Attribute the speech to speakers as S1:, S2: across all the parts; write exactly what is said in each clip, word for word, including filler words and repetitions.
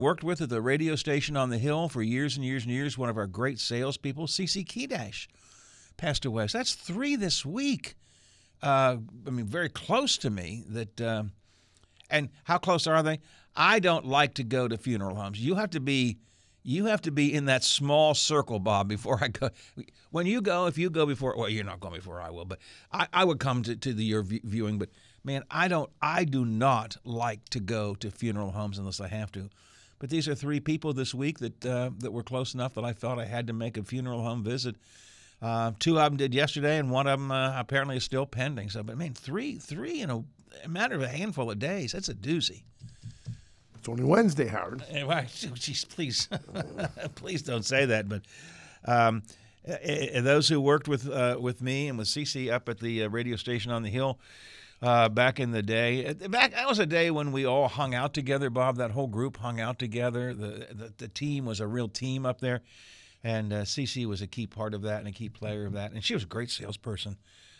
S1: worked with at the radio station on the Hill for years and years and years, one of our great salespeople, Cece Kedash, passed away. So that's three this week. Uh, I mean, very close to me. That uh, and how close are they? I don't like to go to funeral homes. You have to be, you have to be in that small circle, Bob, before I go. When you go, if you go before, well, you're not going before I will, but I, I would come to, to the your viewing. But man, I don't, I do not like to go to funeral homes unless I have to. But these are three people this week that uh, that were close enough that I felt I had to make a funeral home visit. Uh, two of them did yesterday, and one of them uh, apparently is still pending. So, but man, three, three in a, a matter of a handful of days. That's a doozy.
S2: It's only Wednesday, Howard.
S1: Well, geez, please, please don't say that. But um, uh, those who worked with uh, with me and with Cece up at the uh, radio station on the Hill. Uh, back in the day, back that was a day when we all hung out together, Bob. That whole group hung out together. The the, the team was a real team up there, and uh, Cece was a key part of that and a key player of that. And she was a great salesperson.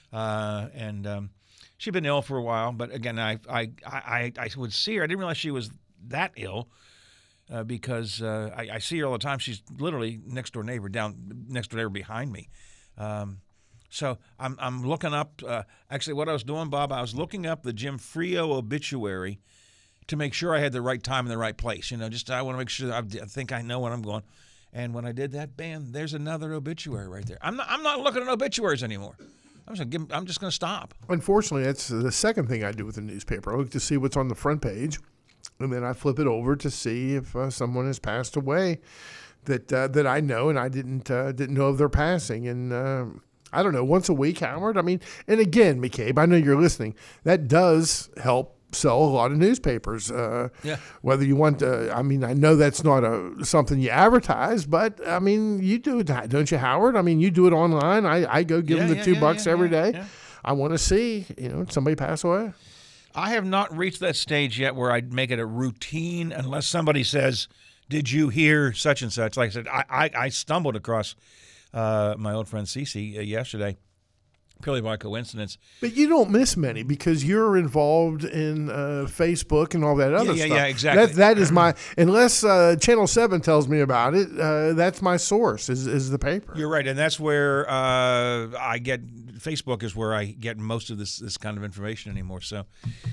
S1: Uh, and um, she'd been ill for a while, but again, I I, I I would see her. I didn't realize she was that ill uh, because uh, I, I see her all the time. She's literally next door neighbor, down next door neighbor behind me. Um, So I'm I'm looking up, uh, actually what I was doing, Bob, I was looking up the Jim Frio obituary to make sure I had the right time in the right place. You know, just I want to make sure that I, I think I know what I'm going. And when I did that, bam, there's another obituary right there. I'm not I'm not looking at obituaries anymore. I'm just gonna give, I'm just going to stop.
S2: Unfortunately, that's the second thing I do with the newspaper. I look to see what's on the front page, and then I flip it over to see if uh, someone has passed away that uh, that I know, and I didn't uh, didn't know of their passing. And uh, I don't know, once a week, Howard. I mean, and again, McCabe, I know you're listening. That does help sell a lot of newspapers. Uh,
S1: yeah.
S2: Whether you want to, I mean, I know that's not a something you advertise, but I mean, you do it, don't you, Howard? I mean, you do it online. I, I go give
S1: yeah,
S2: them the
S1: yeah,
S2: two
S1: yeah,
S2: bucks
S1: yeah,
S2: every
S1: yeah,
S2: day.
S1: yeah.
S2: I want to see, you know, somebody pass away.
S1: I have not reached that stage yet where I'd make it a routine unless somebody says, did you hear such and such? Like I said, I, I, I stumbled across uh, my old friend Cece uh, yesterday, purely by coincidence.
S2: But you don't miss many because you're involved in uh, Facebook and all that other
S1: yeah, yeah,
S2: stuff.
S1: Yeah, exactly.
S2: That, that is my, unless uh, Channel seven tells me about it, uh, that's my source, is, is the paper.
S1: You're right, and that's where uh, I get, Facebook is where I get most of this, this kind of information anymore. So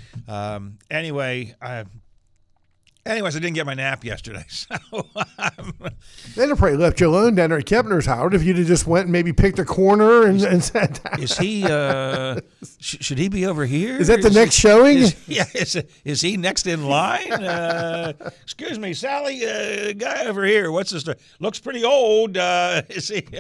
S1: um, anyway, I... Anyways, I didn't get my nap yesterday, so um,
S2: they'd have probably left you alone down there at Kepner's, Howard, if you'd have just went and maybe picked a corner and, and sat down.
S1: Is he? Uh, sh- should he be over here?
S2: Is that the
S1: is
S2: next
S1: he,
S2: showing?
S1: Is, yeah. Is, is he next in line? Uh, excuse me, Sally. Uh, guy over here. What's this? Looks pretty old. Uh, is he?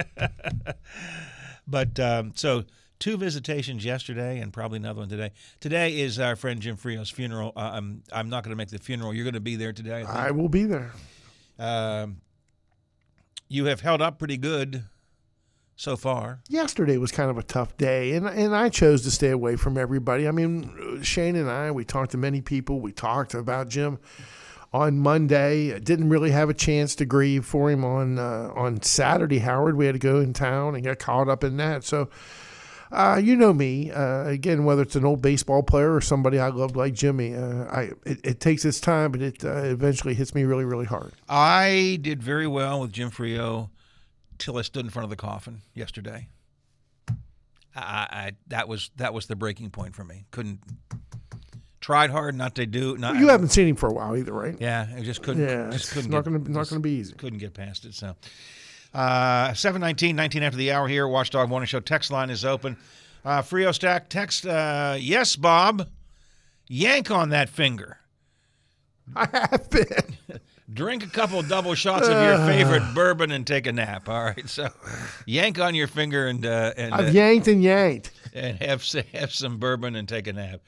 S1: But um, so. Two visitations yesterday and probably another one today. Today is our friend Jim Frio's funeral. Uh, I'm I'm not going to make the funeral. You're going to be there today, I think.
S2: I will be there.
S1: Um, you have held up pretty good so far.
S2: Yesterday was kind of a tough day, and and I chose to stay away from everybody. I mean, Shane and I, we talked to many people. We talked about Jim on Monday. Didn't really have a chance to grieve for him on uh, on Saturday, Howard. We had to go in town and get caught up in that. So, Uh, you know me, uh, again, whether it's an old baseball player or somebody I loved like Jimmy, uh, I it, it takes its time, but it uh, eventually hits me really, really hard.
S1: I did very well with Jim Frio till I stood in front of the coffin yesterday. I, I that was that was the breaking point for me. Couldn't tried hard not to do. Not,
S2: well, you haven't seen him for a while either, right?
S1: Yeah, I just couldn't.
S2: Yeah,
S1: just
S2: it's
S1: couldn't
S2: not
S1: get,
S2: going to not going to be easy.
S1: Couldn't get past it. So. Uh, seven nineteen, nineteen after the hour here. Watchdog Morning Show text line is open. Uh, Frio Stack text, uh, yes, Bob, yank on that finger.
S2: I have been.
S1: Drink a couple double shots of your favorite bourbon and take a nap. All right, so yank on your finger and uh, and
S2: I've
S1: uh,
S2: yanked and yanked
S1: and have have some bourbon and take a nap.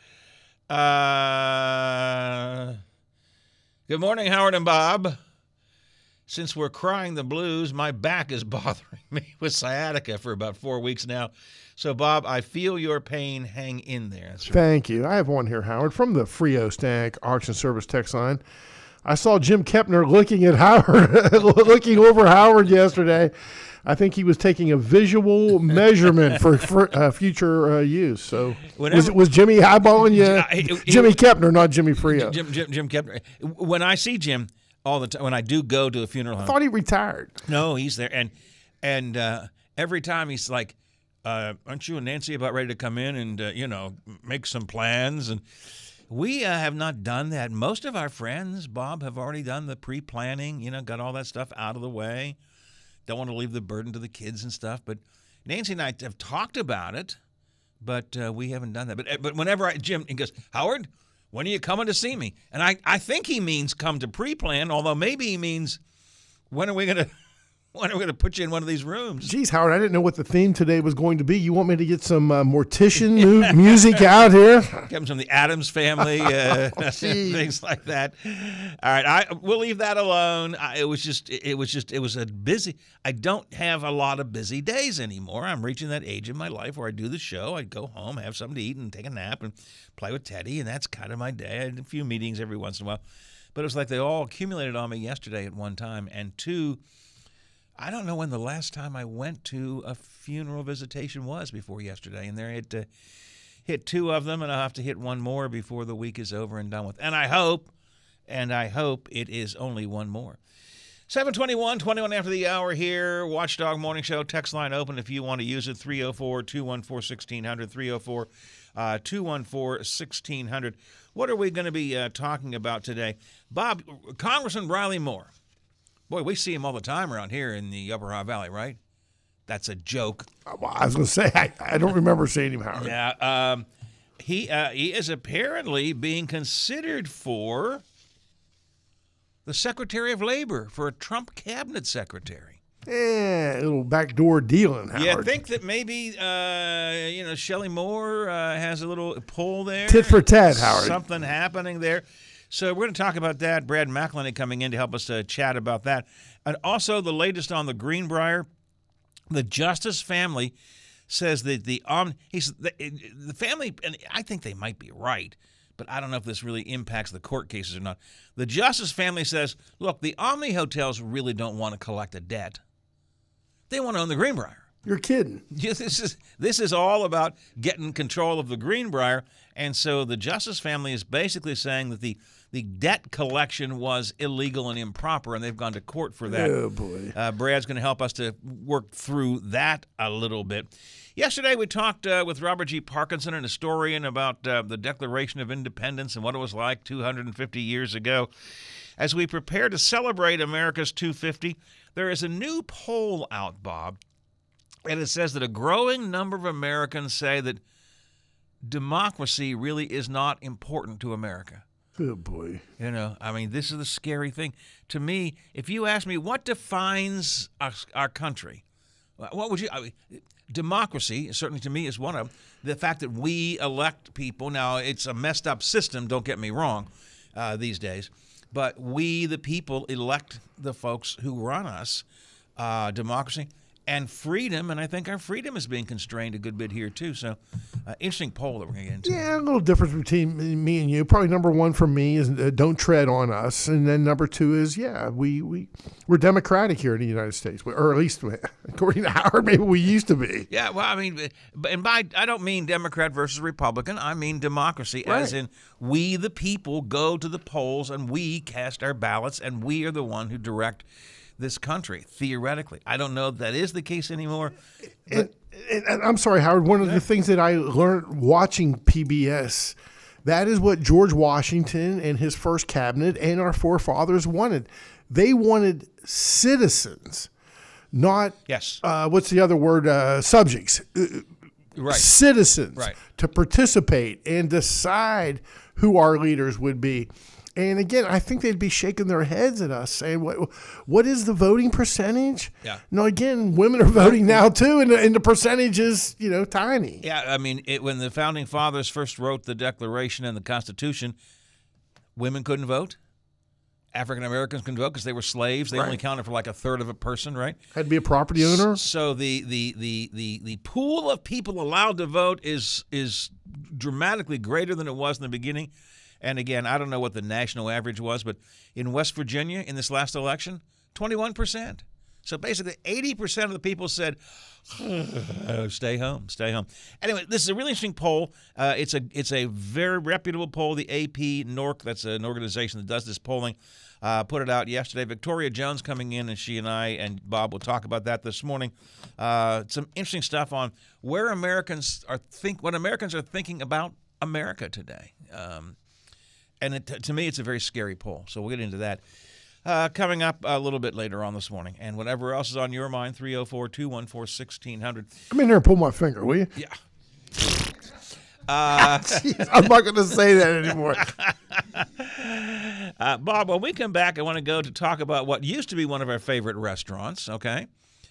S1: Uh, good morning, Howard and Bob. Since we're crying the blues, my back is bothering me with sciatica for about four weeks now. So, Bob, I feel your pain. Hang in there. That's right.
S2: Thank you. I have one here, Howard, from the Frio Stack Auction Service text line. I saw Jim Kepner looking at Howard, looking over Howard yesterday. I think he was taking a visual measurement for, for uh, future uh, use. So, Whenever, was, was Jimmy eyeballing you? It, it, Jimmy Kepner, not Jimmy Frio.
S1: Jim, Jim, Jim Kepner. When I see Jim, all the time when I do go to a funeral home.
S2: I thought he retired.
S1: No, he's there, and and uh, every time he's like, uh, "Aren't you and Nancy about ready to come in and uh, you know make some plans?" And we uh, have not done that. Most of our friends, Bob, have already done the pre-planning. You know, got all that stuff out of the way. Don't want to leave the burden to the kids and stuff. But Nancy and I have talked about it, but uh, we haven't done that. But but whenever I, Jim, he goes, Howard, when are you coming to see me? And I, I think he means come to pre-plan, although maybe he means when are we going to when are we going to put you in one of these rooms?
S2: Geez, Howard, I didn't know what the theme today was going to be. You want me to get some uh, mortician mu- music out here?
S1: Comes from the Addams Family, uh, things like that. All right, I we'll leave that alone. I, it was just, it was just, it was a busy. I don't have a lot of busy days anymore. I'm reaching that age in my life where I do the show. I go home, have something to eat, and take a nap and play with Teddy, and that's kind of my day. I had a few meetings every once in a while, but it was like they all accumulated on me yesterday at one time, and two. I don't know when the last time I went to a funeral visitation was before yesterday, and there I had to hit two of them, and I'll have to hit one more before the week is over and done with. And I hope, and I hope it is only one more. seven twenty-one, twenty-one after the hour here, Watchdog Morning Show, text line open if you want to use it, three oh four, two one four, one six zero zero, three oh four, two one four, one six zero zero. What are we going to be uh, talking about today? Bob, Congressman Riley Moore. Boy, we see him all the time around here in the Upper Ohio Valley, right? That's a joke.
S2: Well, I was going to say, I, I don't remember seeing him, Howard.
S1: Yeah, um, he uh, he is apparently being considered for the Secretary of Labor, for a Trump cabinet secretary.
S2: Yeah, a little backdoor dealing, Howard.
S1: Yeah, I think that maybe, uh, you know, Shelley Moore uh, has a little pull there.
S2: Tit for tat, Howard.
S1: Something happening there. So we're going to talk about that. Brad McElhenney coming in to help us uh, chat about that. And also the latest on the Greenbrier. The Justice family says that the um, he's the, the family, and I think they might be right, but I don't know if this really impacts the court cases or not. The Justice family says, look, the Omni hotels really don't want to collect a debt. They want to own the Greenbrier.
S2: You're kidding.
S1: Yes, this is this is all about getting control of the Greenbrier, and so the Justice family is basically saying that the the debt collection was illegal and improper, and they've gone to court for that.
S2: Oh, boy.
S1: Uh, Brad's going to help us to work through that a little bit. Yesterday, we talked uh, with Robert G. Parkinson, an historian, about uh, the Declaration of Independence and what it was like two hundred fifty years ago. As we prepare to celebrate America's two hundred fifty, there is a new poll out, Bob, and it says that a growing number of Americans say that democracy really is not important to America.
S2: Oh, boy.
S1: You know, I mean, this is the scary thing. To me, if you ask me what defines our, our country, what would you I mean, democracy, certainly to me, is one of them. The fact that we elect people. Now, it's a messed up system, don't get me wrong, uh, these days. But we, the people, elect the folks who run us. Uh, democracy and freedom, and I think our freedom is being constrained a good bit here, too. So, uh, interesting poll that we're going to get into.
S2: Yeah, a little difference between me and you. Probably number one for me is uh, don't tread on us. And then number two is, yeah, we, we, we're democratic here in the United States. Or at least, according to Howard, maybe we used to be.
S1: Yeah, well, I mean, and by I don't mean Democrat versus Republican. I mean democracy,
S2: Right.
S1: as in we, the people, go to the polls and we cast our ballots, and we are the one who direct this country, theoretically. I don't know if that is the case anymore.
S2: And, and, and I'm sorry, Howard, one of the things that I learned watching P B S, that is what George Washington and his first cabinet and our forefathers wanted. They wanted citizens, not,
S1: Yes.
S2: uh, what's the other word, uh, subjects, uh,
S1: Right.
S2: citizens
S1: Right.
S2: to participate and decide who our leaders would be. And again, I think they'd be shaking their heads at us saying, what what is the voting percentage?
S1: Yeah.
S2: No, again, women are voting now too, and the, and the percentage is, you know, tiny.
S1: Yeah, I mean, it, when the Founding Fathers first wrote the Declaration and the Constitution, women couldn't vote. African Americans couldn't vote because they were slaves. They
S2: Right.
S1: only counted for like a third of a person, right?
S2: Had to be a property owner.
S1: So the the, the, the the pool of people allowed to vote is is dramatically greater than it was in the beginning. And again, I don't know what the national average was, but in West Virginia in this last election, twenty-one percent. So basically, eighty percent of the people said, oh, stay home, stay home. Anyway, this is a really interesting poll. Uh, it's a it's a very reputable poll. The A P N O R C, that's an organization that does this polling, uh, put it out yesterday. Victoria Jones coming in, and she and I and Bob will talk about that this morning. Uh, some interesting stuff on where Americans are think what Americans are thinking about America today. Um, and it, to me, it's a very scary poll. So we'll get into that. Uh, coming up a little bit later on this morning. And whatever else is on your mind, three oh four, two one four, one six zero zero.
S2: Come in here and pull my finger, will you?
S1: Yeah. Uh,
S2: Jeez, I'm not going to say that anymore.
S1: uh, Bob, when we come back, I want to go to talk about what used to be one of our favorite restaurants, okay?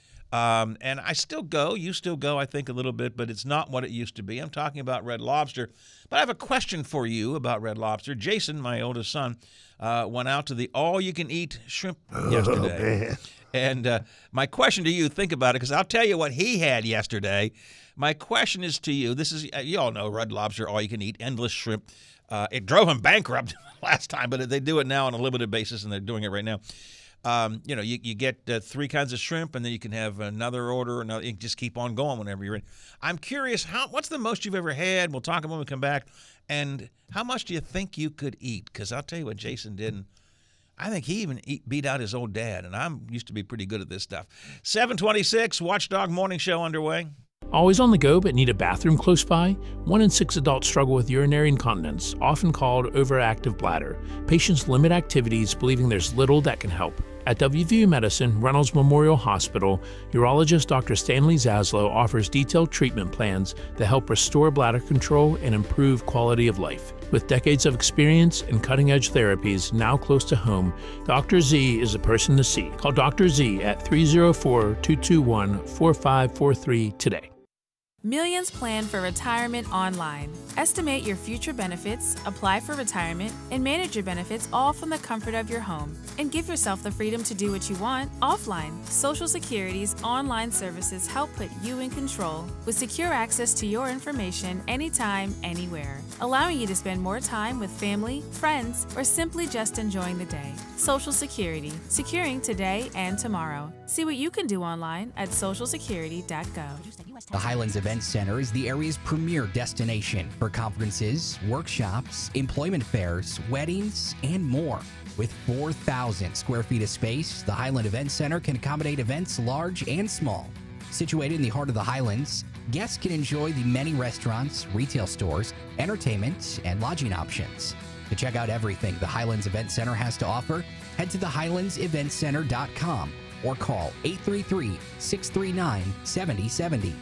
S1: Um, and I still go. You still go, I think, a little bit, but it's not what it used to be. I'm talking about Red Lobster. But I have a question for you about Red Lobster. Jason, my oldest son, uh, went out to the all-you-can-eat shrimp yesterday.
S2: Oh,
S1: and uh, my question to you, think about it, because I'll tell you what he had yesterday. My question is to you. This is, you all know Red Lobster, all-you-can-eat, endless shrimp. Uh, it drove him bankrupt last time, but they do it now on a limited basis, and they're doing it right now. Um, you know, you, you get uh, three kinds of shrimp, and then you can have another order. Another, you can just keep on going whenever you're ready. I'm curious, how what's the most you've ever had? We'll talk about when we come back. And how much do you think you could eat? Because I'll tell you what Jason did. And I think he even eat, beat out his old dad, and I'm used to be pretty good at this stuff. seven twenty-six, Watchdog Morning Show underway.
S3: Always on the go but need a bathroom close by? One in six adults struggle with urinary incontinence, often called overactive bladder. Patients limit activities, believing there's little that can help. At W V U Medicine, Reynolds Memorial Hospital, urologist Doctor Stanley Zaslow offers detailed treatment plans that help restore bladder control and improve quality of life. With decades of experience and cutting-edge therapies now close to home, Doctor Z is the person to see. Call Doctor Z at three oh four, two two one, four five four three today.
S4: Millions plan for retirement online. Estimate your future benefits, apply for retirement, and manage your benefits all from the comfort of your home. And give yourself the freedom to do what you want offline. Social Security's online services help put you in control with secure access to your information anytime, anywhere, allowing you to spend more time with family, friends, or simply just enjoying the day. Social Security, securing today and tomorrow. See what you can do online at social security dot gov.
S5: The Highlands Event Center is the area's premier destination for conferences, workshops, employment fairs, weddings, and more. With four thousand square feet of space, the Highland Event Center can accommodate events large and small. Situated in the heart of the Highlands, guests can enjoy the many restaurants, retail stores, entertainment, and lodging options. To check out everything the Highlands Event Center has to offer, head to the highlands event center dot com or call eight three three, six three nine, seven zero seven zero.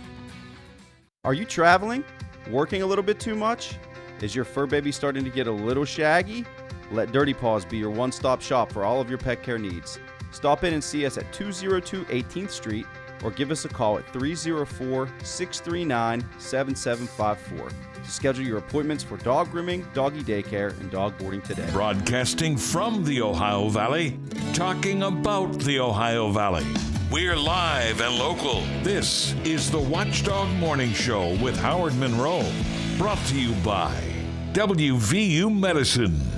S6: Are you traveling? Working a little bit too much? Is your fur baby starting to get a little shaggy? Let Dirty Paws be your one-stop shop for all of your pet care needs. Stop in and see us at two oh two eighteenth Street or give us a call at three oh four, six three nine, seven seven five four to schedule your appointments for dog grooming, doggy daycare, and dog boarding today.
S7: Broadcasting from the Ohio Valley, talking about the Ohio Valley. We're live and local. This is the Watchdog Morning Show with Howard Monroe. Brought to you by W V U Medicine.